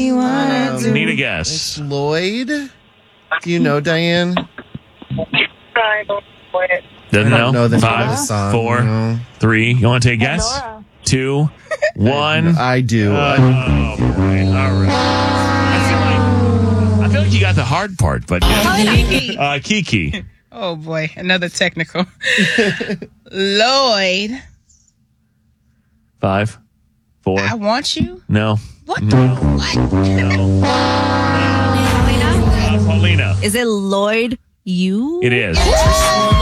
Need a It's guess. Lloyd. Do you know, Diane? I don't know it. Doesn't I don't know the name of the 5, song, 4, no. 3. You want to take a guess? Pandora. 2, 1. I do. Oh, boy. All right. I feel like you got the hard part, but yeah. Kiki. Oh, boy. Another technical. Lloyd. 5, 4. I want you. No. What? No. What? No. Paulina. Is it Lloyd? You? It is.